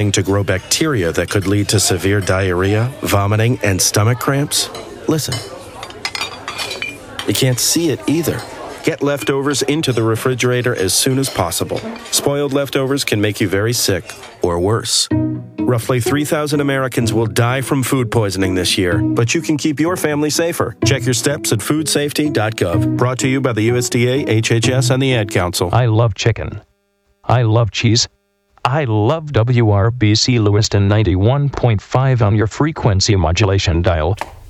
to grow bacteria that could lead to severe diarrhea, vomiting, and stomach cramps? Listen. You can't see it either. Get leftovers into the refrigerator as soon as possible. Spoiled leftovers can make you very sick, or worse. Roughly 3,000 Americans will die from food poisoning this year, but you can keep your family safer. Check your steps at foodsafety.gov. Brought to you by the USDA, HHS, and the Ad Council. I love chicken. I love cheese. I love WRBC Lewiston 91.5 on your frequency modulation dial.